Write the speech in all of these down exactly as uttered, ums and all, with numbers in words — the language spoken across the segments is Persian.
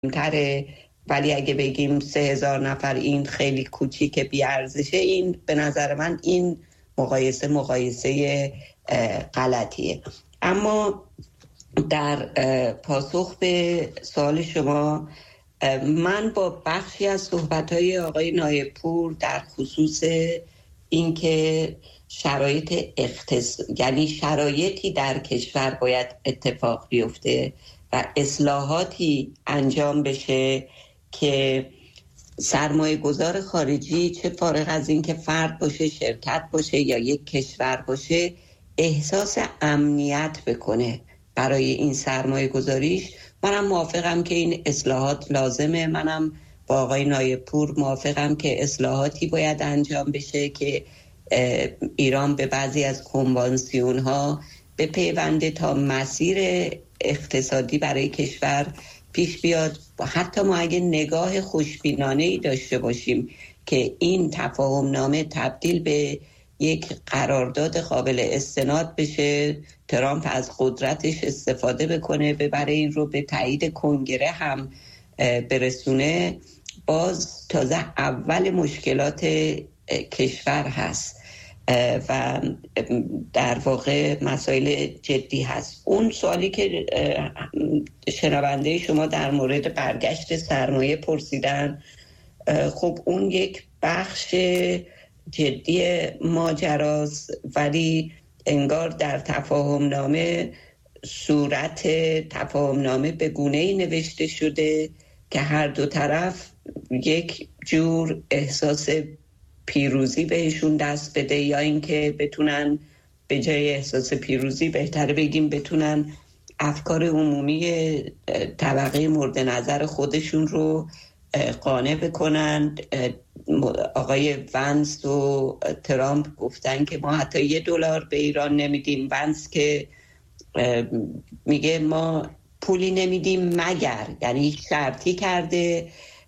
تره، ولی اگه بگیم سه هزار نفر این خیلی کوچیک بیارزشه، این به نظر من این مقایسه مقایسه غلطیه. اما در پاسخ به سوال شما، من با بخشی از صحبت‌های آقای نایب پور در خصوص اینکه شرایط اختص... یعنی شرایطی در کشور باید اتفاق بیفته و اصلاحاتی انجام بشه که سرمایه گذار خارجی، چه فارغ از این که فرد باشه، شرکت باشه یا یک کشور باشه، احساس امنیت بکنه برای این سرمایه گذاریش. منم موافقم که این اصلاحات لازمه. منم با آقای نایب پور موافقم که اصلاحاتی باید انجام بشه که ایران به بعضی از کنوانسیون ها بپیونده تا مسیر اقتصادی برای کشور پیش بیاد. حتی ما اگه نگاه خوشبینانه‌ای داشته باشیم که این تفاهم نامه تبدیل به یک قرارداد قابل استناد بشه، ترامپ از قدرتش استفاده بکنه، ببره این رو به تایید کنگره هم برسونه، باز تازه اول مشکلات کشور هست و در واقع مسائل جدی هست. اون سوالی که شنونده شما در مورد برگشت سرمایه پرسیدن، خب اون یک بخش جدی ماجراست، ولی انگار در تفاهم نامه صورت تفاهم نامه به گونه‌ای نوشته شده که هر دو طرف یک جور احساس پیروزی بهشون دست بده، یا اینکه بتونن به جای احساس پیروزی بهتره بگیم بتونن افکار عمومی طبقه مورد نظر خودشون رو قانع بکنن. آقای ونس و ترامپ گفتن که ما حتی یه دلار به ایران نمیدیم. ونس که میگه ما پولی نمیدیم مگر، یعنی شرطی کرده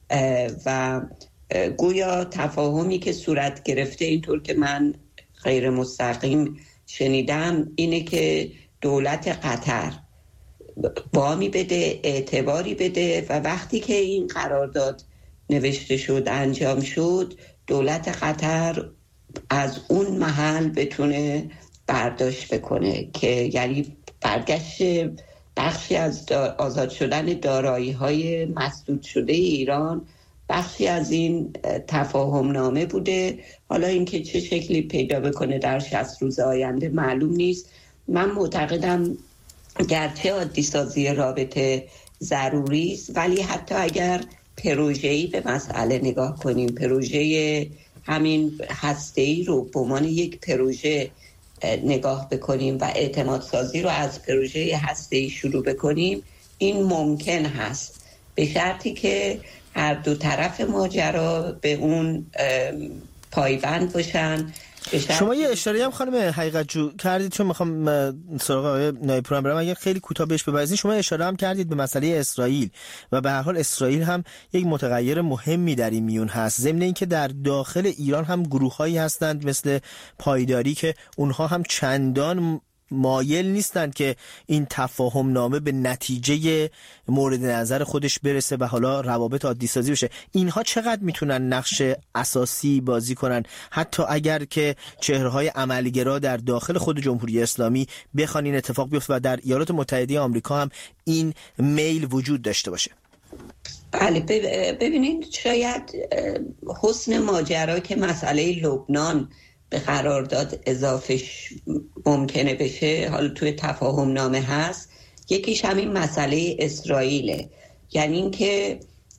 و گویا تفاهمی که صورت گرفته، اینطور که من غیر مستقیم شنیدم، اینه که دولت قطر وامی بده، اعتباری بده و وقتی که این قرارداد نوشته شد، انجام شد، دولت قطر از اون محل بتونه برداشت بکنه، که یعنی برگشت بخشی از آزاد شدن دارایی‌های مسدود شده ایران بخشی از این تفاهم نامه بوده. حالا اینکه چه شکلی پیدا بکنه در شصت روز آینده معلوم نیست. من معتقدم گرچه عادی سازی رابطه ضروری است، ولی حتی اگر پروژه‌ای به مسئله نگاه کنیم، پروژه همین هسته‌ای رو به عنوان یک پروژه نگاه بکنیم و اعتماد سازی رو از پروژه هسته‌ای شروع بکنیم، این ممکن هست، به شرطی که هر دو طرف ماجرا به اون پایبند باشن. شما یه اشاره هم خانم حقیقت جو کردید، چون میخوام سراغ آقای نایب پور برم، اگه خیلی کوتاه بهش ببرید. شما اشاره هم کردید به مسئله اسرائیل و به هر حال اسرائیل هم یک متغیر مهمی در این میون هست، ضمن اینکه در داخل ایران هم گروه‌هایی هستند مثل پایداری که اونها هم چندان مایل نیستند که این تفاهم نامه به نتیجه مورد نظر خودش برسه و حالا روابط عادی سازی بشه. اینها چقدر میتونن نقش اساسی بازی کنن، حتی اگر که چهره‌های عملگرا در داخل خود جمهوری اسلامی بخوان این اتفاق بیفته و در ایالات متحده آمریکا هم این میل وجود داشته باشه؟ بله، ببینید شاید حسن ماجرا که مسئله لبنان به قرارداد اضافهش ممکنه بشه، حالا توی تفاهم نامه هست، یکیش همین مسئله اسرائیله. یعنی این که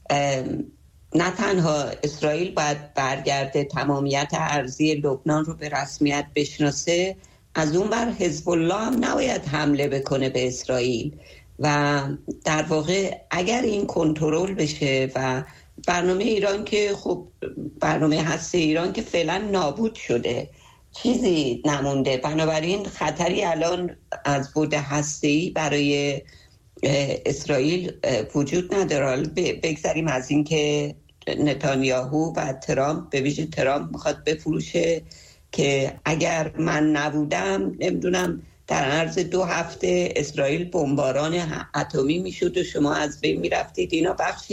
نه تنها اسرائیل باید برگرده تمامیت ارضی لبنان رو به رسمیت بشناسه، از اون بر حزب الله هم نباید حمله بکنه به اسرائیل. و در واقع اگر این کنترل بشه و برنامه ایران که خب برنامه هسته ایران که فعلا نابود شده، چیزی نمونده، بنابراین خطری الان از بود هسته‌ای برای اسرائیل وجود نداره. بگذاریم از این که نتانیاهو و ترامپ، به ویژه ترامپ، میخواد بفروشه که اگر من نبودم نمیدونم در عرض دو هفته اسرائیل بمباران اتمی میشد و شما از بین میرفتید. اینا بخشی